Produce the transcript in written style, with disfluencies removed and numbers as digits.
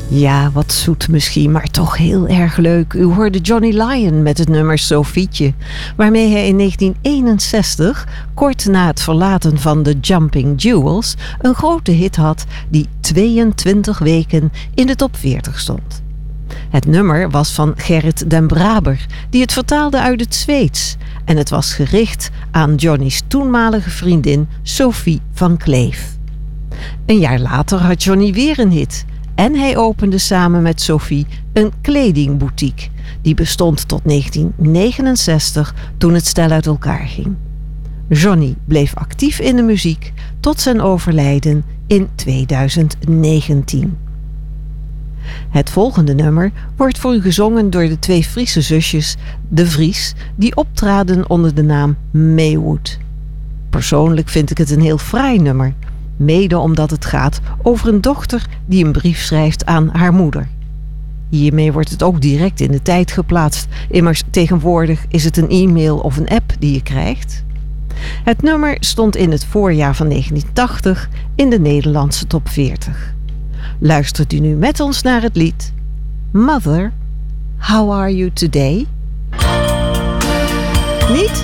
Ja, wat zoet misschien, maar toch heel erg leuk. U hoorde Johnny Lyon met het nummer Sofietje, waarmee hij in 1961, kort na het verlaten van de Jumping Jewels, een grote hit had die 22 weken in de top 40 stond. Het nummer was van Gerrit den Braber, die het vertaalde uit het Zweeds. En het was gericht aan Johnny's toenmalige vriendin Sophie van Kleef. Een jaar later had Johnny weer een hit. En hij opende samen met Sophie een kledingboutique. Die bestond tot 1969 toen het stel uit elkaar ging. Johnny bleef actief in de muziek tot zijn overlijden in 2019. Het volgende nummer wordt voor u gezongen door de twee Friese zusjes De Vries, die optraden onder de naam Maywood. Persoonlijk vind ik het een heel fraai nummer, mede omdat het gaat over een dochter die een brief schrijft aan haar moeder. Hiermee wordt het ook direct in de tijd geplaatst, immers tegenwoordig is het een e-mail of een app die je krijgt. Het nummer stond in het voorjaar van 1980 in de Nederlandse top 40. Luistert u nu met ons naar het lied Mother, How Are You Today? Niet?